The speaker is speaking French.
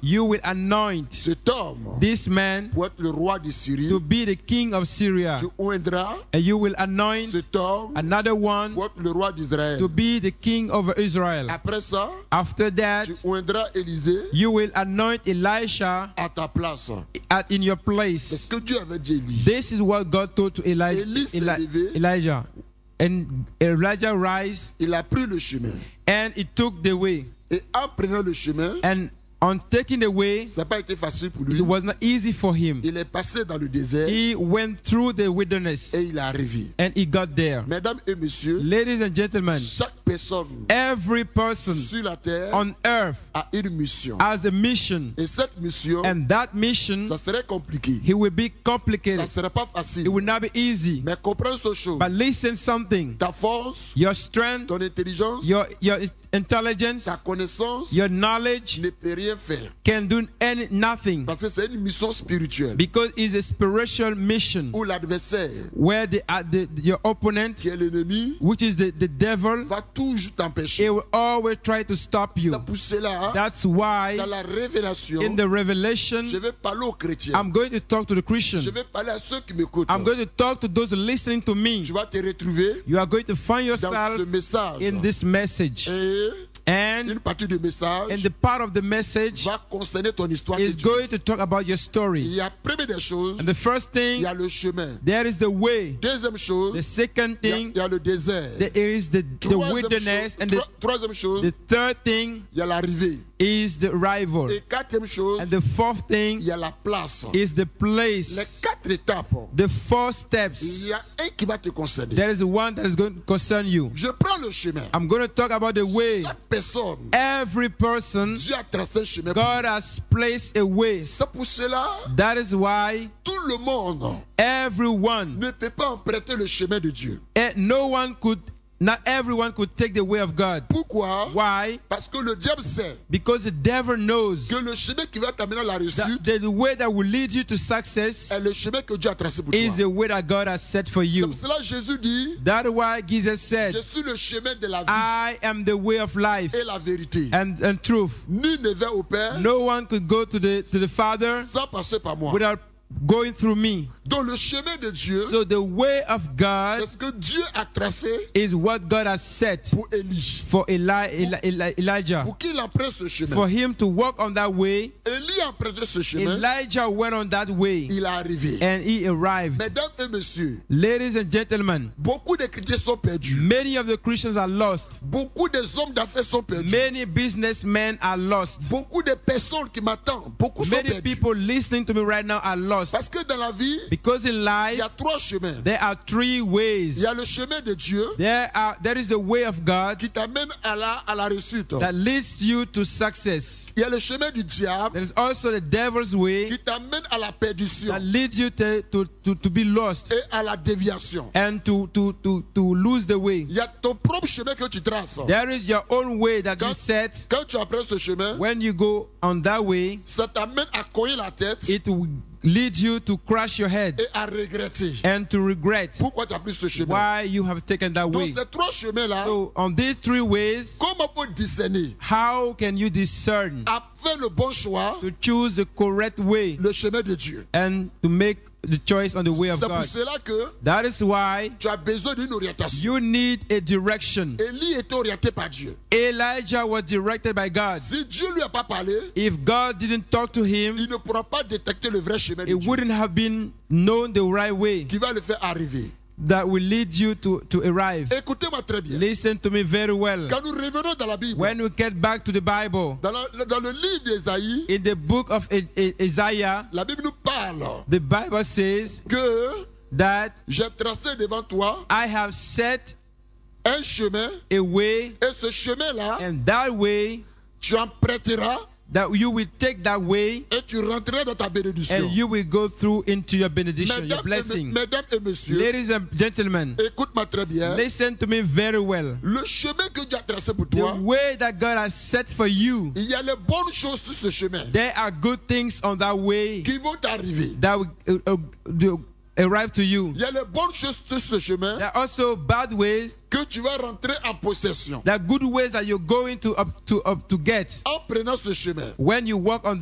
you will anoint cet homme this man pour être le roi de Syrie. to be the king of Syria. Tu oindras And you will anoint cet homme another one pour être le roi d'Israël. to be the king over Israel. Après ça, After that, tu oindras Élisée you will anoint Elisha à ta place. in your C'est place. ce que Dieu avait dit Élie. This is what God told to Élie s'est levé. Elijah. And Elijah rise Il a pris le chemin. and he took the way. Et en prenant le chemin, And on taking the way, ça n'a pas été facile pour lui. it was not easy for him. Il est passé dans le désert He went through the wilderness et il est arrivé. and he got there. Mesdames et messieurs, Ladies and gentlemen, chaque personne every person sur la terre on earth a une mission. has a mission, Et cette mission, and that mission, ça serait compliqué. it will be Ça ne complicated. serait pas It facile. will not be easy. Mais comprends cette chose. But listen something. Ta force, Your strength, ton intelligence, your intelligence, ta connaissance your knowledge ne peut rien faire. can do nothing, Parce que c'est une mission spirituelle because it's a spiritual mission où l'adversaire, where your opponent, qui est l'ennemi, which is the devil, va toujours t'empêcher. he will always try to stop C'est you. pour cela, That's why dans la révélation, in the revelation, je vais parler aux chrétiens. I'm going to talk to the Christian. Je vais parler à ceux qui m'écoutent. I'm going to talk to those listening to me. Tu vas te retrouver You are going to find dans yourself ce message. in this message. Et And une partie du message the part of the message va concerner ton histoire. is going to talk about your Il story. y a première des choses, And the first il thing, y a le chemin. there is the way. Deuxième chose, The second thing, il y a le désert. there is the wilderness. And Troisième chose, the third thing il y a l'arrivée. is the arrival. Et quatrième chose, And the fourth thing il y a la place. is the Les place. 4 étapes, The four il steps. y a un qui va te concerner. There is one that is going to concern you. Je prends le chemin. I'm going to talk about the way. Chaque personne, Every person, Dieu a tracé un chemin. God has placed a way. C'est pour cela, That is why tout le monde everyone, ne peut pas emprunter le chemin de Dieu. not everyone could take the way of God. Pourquoi? Why? Parce que le diable sait Because the devil knows que le chemin qui va t'amener à la that réussite the way that will lead you to success est le chemin que Dieu a tracé pour is toi. the way that God has set for C'est you. pour cela que Jésus dit, That's why Jesus said, je suis le chemin de la vie I am the way of life et la vérité. and truth. Nul ne va au Père No one could go to the Father sans passer par moi. without going through me. Donc le chemin de Dieu, So the way of c'est God ce que Dieu a tracé is what God has set pour Élie. for Elijah. Pour qu'il emprunte ce chemin. For him to walk on that way, Élie a emprunté ce chemin. Elijah went on that way Il est arrivé. and he arrived. Mesdames et messieurs, Ladies and gentlemen, beaucoup de chrétiens sont perdus. many of the Christians are lost. Beaucoup des hommes d'affaires sont perdus. Many businessmen are lost. Beaucoup de personnes qui m'attendent, beaucoup sont Many perdus. people listening to me right now are lost. Parce que dans la vie, Because in il life, y a 3 chemins. there are 3 Il ways. y a le chemin de Dieu There is the way of God qui t'amène à la réussite. that leads you to success. Il y a le chemin du diable There is also the devil's way qui t'amène à la perdition that leads you to be lost et à la déviation. and to lose the way. Il y a ton propre chemin que tu traces. There is your own way that you set. Quand tu apprends ce chemin, When you go on that way, ça t'amène à cogner la tête it will lead you to crash your head et à regretter. and to regret Pourquoi tu as pris ce chemin? why you have taken that Donc way. ces 3 chemins-là, So on these 3 ways, comment faut discerner? how can you discern À faire le bon choix, to choose the correct way le chemin de Dieu. and to make the choice on the way of C'est pour God? cela que That is why tu as besoin d'une orientation. you need a direction. Élie était orienté par Dieu. Elijah was directed by God. Si Dieu lui a pas parlé, If God didn't talk to him, il ne pourra pas détecter le vrai chemin de it Dieu wouldn't have been known the right way qui va le faire arriver. that will lead you to arrive. Écoutez-moi très bien. Listen to me very well. Quand nous revenons dans la Bible, When we get back to the Bible, dans le livre d'Ésaïe, in the book of Isaiah, la Bible nous parle the Bible says que that j'ai tracé devant toi I have set un chemin a way, et ce chemin-là, and that way, tu emprunteras that you will take that way, et tu rentreras dans ta bénédiction. and you will go through into your benediction, your Mesdames blessing. et messieurs, Ladies and gentlemen, écoute-moi très bien. listen to me very well. Le chemin que Dieu a tracé pour The toi, way that God has set for you, il y a les bonnes choses sur ce chemin there are good things on that way qui vont t'arriver. that will arrive to you. Il y a les bonnes choses sur ce chemin There are also bad ways, que tu vas rentrer en possession. there are good ways that you're going to get En prenant ce chemin, when you walk on